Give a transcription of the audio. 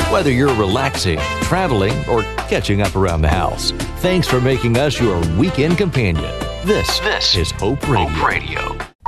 Whether you're relaxing, traveling, or catching up around the house, thanks for making us your weekend companion. This is Hope Radio.